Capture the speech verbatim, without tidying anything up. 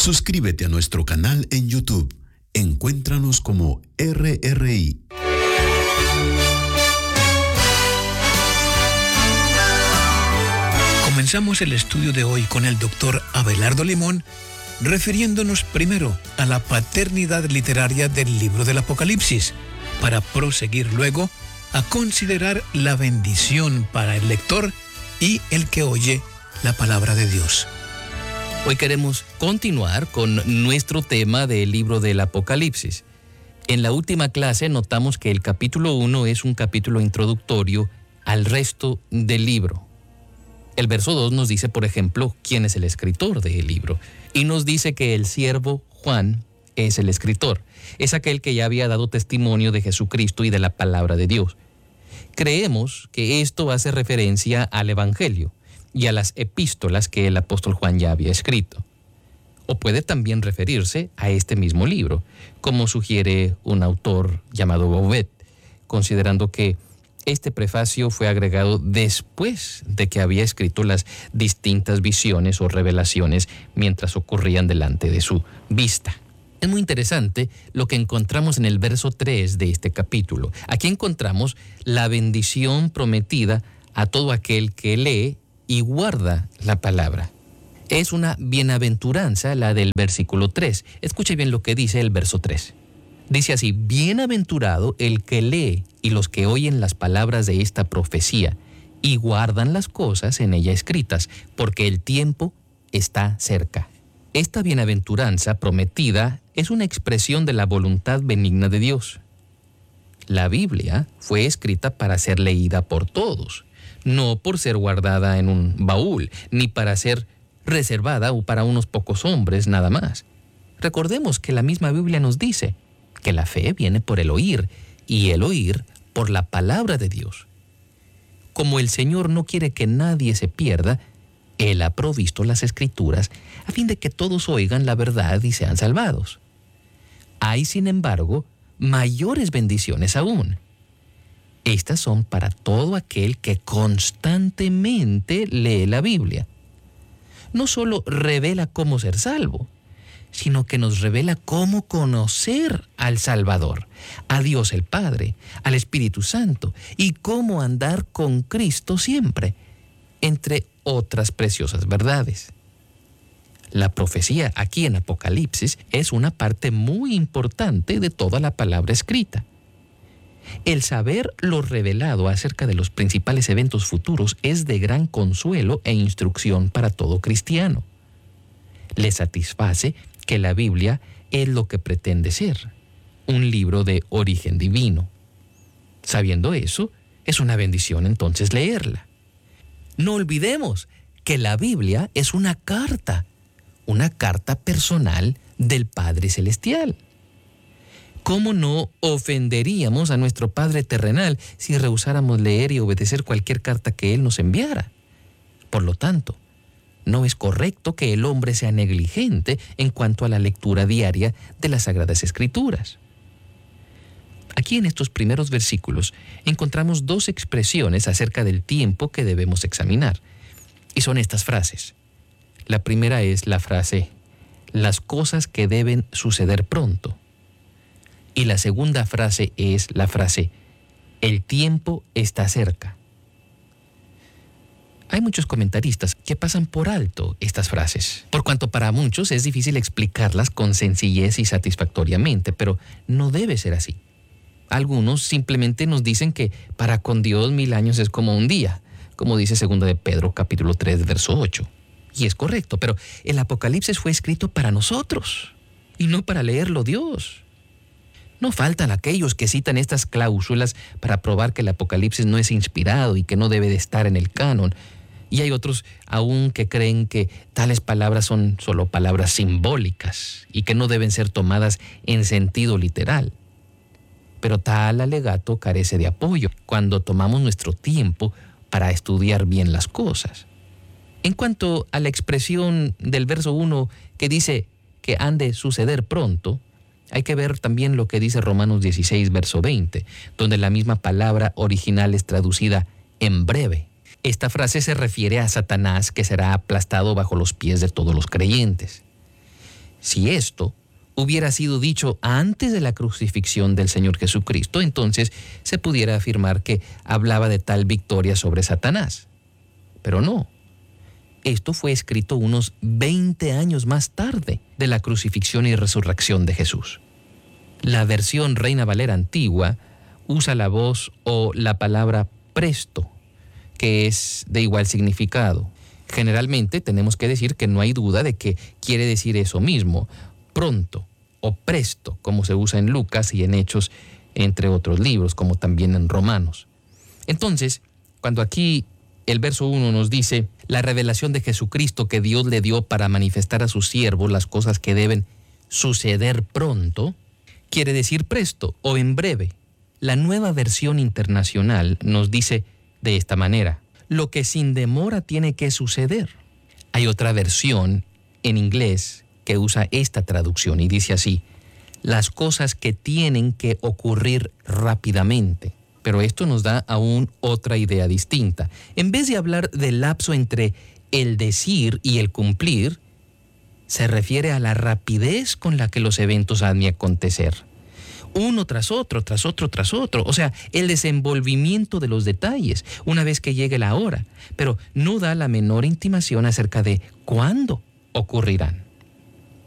Suscríbete a nuestro canal en YouTube. Encuéntranos como R R I. Comenzamos el estudio de hoy con el doctor Abelardo Limón, refiriéndonos primero a la paternidad literaria del libro del Apocalipsis, para proseguir luego a considerar la bendición para el lector y el que oye la palabra de Dios. Hoy queremos continuar con nuestro tema del libro del Apocalipsis. En la última clase notamos que el capítulo uno es un capítulo introductorio al resto del libro. El verso dos nos dice, por ejemplo, quién es el escritor del libro. Y nos dice que el siervo Juan es el escritor. Es aquel que ya había dado testimonio de Jesucristo y de la palabra de Dios. Creemos que esto hace referencia al Evangelio y a las epístolas que el apóstol Juan ya había escrito. O puede también referirse a este mismo libro, como sugiere un autor llamado Bouvet, considerando que este prefacio fue agregado después de que había escrito las distintas visiones o revelaciones mientras ocurrían delante de su vista. Es muy interesante lo que encontramos en el verso tres de este capítulo. Aquí encontramos la bendición prometida a todo aquel que lee y guarda la palabra. Es una bienaventuranza la del versículo tres. Escuche bien lo que dice el verso tres. Dice así: bienaventurado el que lee y los que oyen las palabras de esta profecía y guardan las cosas en ella escritas, porque el tiempo está cerca. Esta bienaventuranza prometida es una expresión de la voluntad benigna de Dios. La Biblia fue escrita para ser leída por todos, no por ser guardada en un baúl, ni para ser reservada o para unos pocos hombres nada más. Recordemos que la misma Biblia nos dice que la fe viene por el oír, y el oír por la palabra de Dios. Como el Señor no quiere que nadie se pierda, Él ha provisto las Escrituras a fin de que todos oigan la verdad y sean salvados. Hay, sin embargo, mayores bendiciones aún. Estas son para todo aquel que constantemente lee la Biblia. No solo revela cómo ser salvo, sino que nos revela cómo conocer al Salvador, a Dios el Padre, al Espíritu Santo, y cómo andar con Cristo siempre, entre otras preciosas verdades. La profecía aquí en Apocalipsis es una parte muy importante de toda la palabra escrita. El saber lo revelado acerca de los principales eventos futuros es de gran consuelo e instrucción para todo cristiano. Le satisface que la Biblia es lo que pretende ser, un libro de origen divino. Sabiendo eso, es una bendición entonces leerla. No olvidemos que la Biblia es una carta, una carta personal del Padre Celestial. ¿Cómo no ofenderíamos a nuestro Padre terrenal si rehusáramos leer y obedecer cualquier carta que Él nos enviara? Por lo tanto, no es correcto que el hombre sea negligente en cuanto a la lectura diaria de las Sagradas Escrituras. Aquí en estos primeros versículos encontramos dos expresiones acerca del tiempo que debemos examinar. Y son estas frases. La primera es la frase, las cosas que deben suceder pronto. Y la segunda frase es la frase, el tiempo está cerca. Hay muchos comentaristas que pasan por alto estas frases, por cuanto para muchos es difícil explicarlas con sencillez y satisfactoriamente, pero no debe ser así. Algunos simplemente nos dicen que para con Dios mil años es como un día, como dice segunda de Pedro capítulo tres, verso ocho. Y es correcto, pero el Apocalipsis fue escrito para nosotros y no para leerlo Dios. No faltan aquellos que citan estas cláusulas para probar que el Apocalipsis no es inspirado y que no debe de estar en el canon. Y hay otros aún que creen que tales palabras son solo palabras simbólicas y que no deben ser tomadas en sentido literal. Pero tal alegato carece de apoyo cuando tomamos nuestro tiempo para estudiar bien las cosas. En cuanto a la expresión del verso uno que dice que han de suceder pronto, hay que ver también lo que dice Romanos dieciséis, verso veinte, donde la misma palabra original es traducida en breve. Esta frase se refiere a Satanás, que será aplastado bajo los pies de todos los creyentes. Si esto hubiera sido dicho antes de la crucifixión del Señor Jesucristo, entonces se pudiera afirmar que hablaba de tal victoria sobre Satanás. Pero no. Esto fue escrito unos veinte años más tarde de la crucifixión y resurrección de Jesús. La versión Reina Valera antigua usa la voz o la palabra presto, que es de igual significado. Generalmente tenemos que decir que no hay duda de que quiere decir eso mismo, pronto o presto, como se usa en Lucas y en Hechos, entre otros libros, como también en Romanos. Entonces, cuando aquí el verso uno nos dice, la revelación de Jesucristo que Dios le dio para manifestar a sus siervos las cosas que deben suceder pronto, quiere decir presto o en breve. La Nueva Versión Internacional nos dice de esta manera, lo que sin demora tiene que suceder. Hay otra versión en inglés que usa esta traducción y dice así, las cosas que tienen que ocurrir rápidamente. Pero esto nos da aún otra idea distinta. En vez de hablar del lapso entre el decir y el cumplir, se refiere a la rapidez con la que los eventos han de acontecer. Uno tras otro, tras otro, tras otro. O sea, el desenvolvimiento de los detalles una vez que llegue la hora. Pero no da la menor intimación acerca de cuándo ocurrirán.